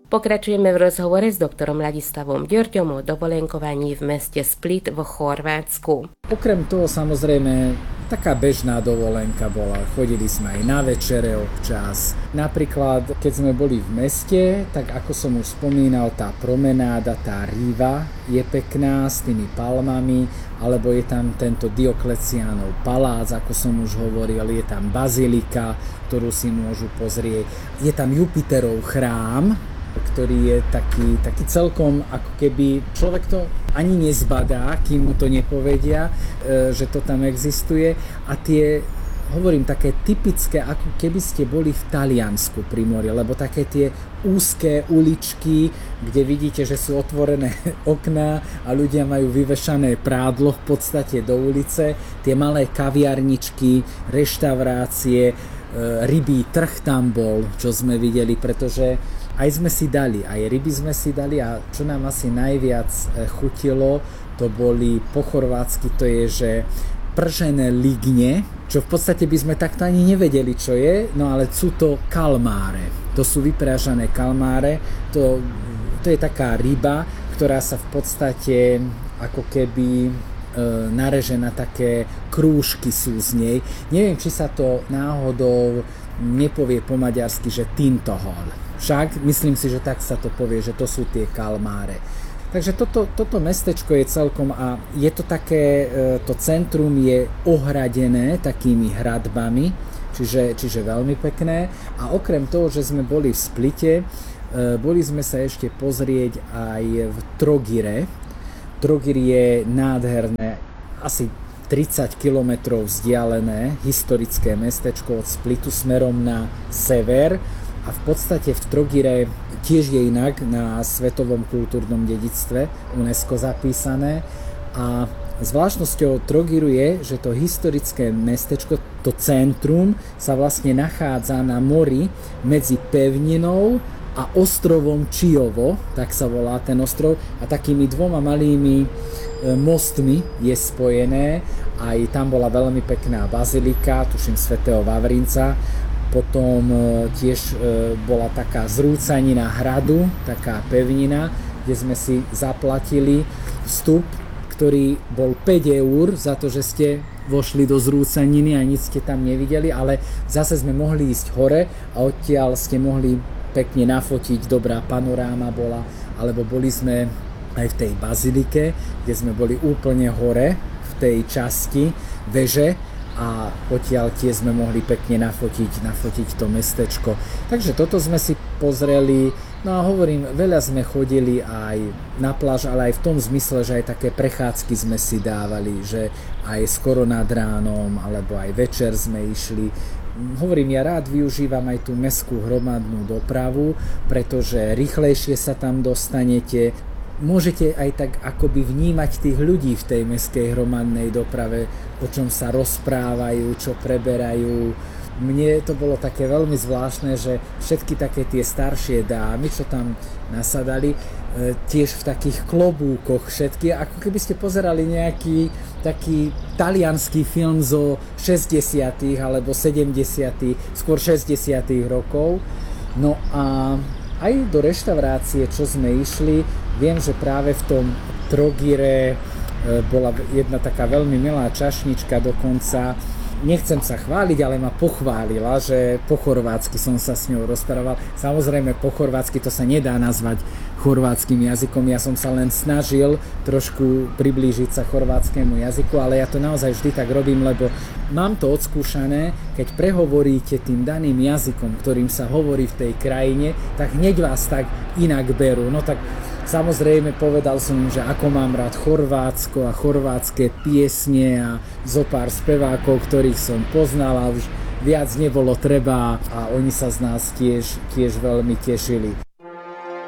Pokračujeme v rozhovore s doktorom Ladislavom Ďorďom o dovolenkovaní v meste Split v Chorvátsku. Okrem toho samozrejme taká bežná dovolenka bola. Chodili sme aj na večere občas. Napríklad, keď sme boli v meste, tak ako som už spomínal, tá promenáda, tá riva je pekná s tými palmami, alebo je tam tento Diokleciánov palác, ako som už hovoril, je tam bazilika, ktorú si môžu pozrieť. Je tam Jupiterov chrám, ktorý je taký celkom, ako keby človek to ani nezbadá, kým mu to nepovedia, že to tam existuje. A tie, hovorím, také typické, ako keby ste boli v Taliansku pri mori, lebo také tie úzké uličky, kde vidíte, že sú otvorené okná a ľudia majú vyvešané prádlo v podstate do ulice, tie malé kaviarničky, reštaurácie, rybí trh tam bol, čo sme videli, pretože aj sme si dali, aj ryby sme si dali a čo nám asi najviac chutilo, to boli po chorvátsky, to je, že pržené ligne, čo v podstate by sme takto ani nevedeli, čo je, no ale sú to kalmáre. To sú vyprážané kalmáre, to je taká ryba, ktorá sa v podstate ako keby nareže na také krúžky sú z nej. Neviem, či sa to náhodou nepovie po maďarsky, že tintohol. Však myslím si, že tak sa to povie, že to sú tie kalmáre. Takže toto mestečko je celkom a je to také, to centrum je ohradené takými hradbami, čiže veľmi pekné. A okrem toho, že sme boli v Splite, boli sme sa ešte pozrieť aj v Trogire. Trogir je nádherné, asi 30 km vzdialené historické mestečko od Splitu smerom na sever. A v podstate v Trogire tiež je inak na svetovom kultúrnom dedičstve UNESCO zapísané. A zvláštnosťou Trogiru je, že to historické mestečko, to centrum, sa vlastne nachádza na mori medzi pevninou a ostrovom Čiovo, tak sa volá ten ostrov, a takými dvoma malými mostmi je spojené. Aj tam bola veľmi pekná bazilika, tuším svätého Vavrinca. Potom tiež bola taká zrúcanina hradu, taká pevnina, kde sme si zaplatili vstup, ktorý bol 5 eur za to, že ste vošli do zrúcaniny a nič ste tam nevideli, ale zase sme mohli ísť hore a odtiaľ ste mohli pekne nafotiť, dobrá panoráma bola, alebo boli sme aj v tej bazilike, kde sme boli úplne hore v tej časti veže, a odtiaľ tie sme mohli pekne nafotiť to mestečko. Takže toto sme si pozreli, no a hovorím, veľa sme chodili aj na pláž, ale aj v tom zmysle, že aj také prechádzky sme si dávali, že aj skoro nad ránom, alebo aj večer sme išli. Hovorím, ja rád využívam aj tú mestskú hromadnú dopravu, pretože rýchlejšie sa tam dostanete. Môžete aj tak akoby vnímať tých ľudí v tej mestskej hromadnej doprave, o čom sa rozprávajú, čo preberajú. Mne to bolo také veľmi zvláštne, že všetky také tie staršie dámy, čo tam nasadali, tiež v takých klobúkoch všetky, ako keby ste pozerali nejaký taký talianský film zo 60. alebo 70. skôr 60. rokov. No a aj do reštaurácie, čo sme išli, viem, že práve v tom Trogire bola jedna taká veľmi milá čašnička, dokonca nechcem sa chváliť, ale ma pochválila, že po chorvátsky som sa s ňou rozprával. Samozrejme, po chorvátsky to sa nedá nazvať chorvátskym jazykom, ja som sa len snažil trošku priblížiť sa chorvátskemu jazyku, ale ja to naozaj vždy tak robím, lebo mám to odskúšané, keď prehovoríte tým daným jazykom, ktorým sa hovorí v tej krajine, tak hneď vás tak inak berú. No tak samozrejme povedal som im, že ako mám rád Chorvátsko a chorvátske piesne a zopár spevákov, ktorých som poznal a už viac nebolo treba a oni sa z nás tiež veľmi tešili.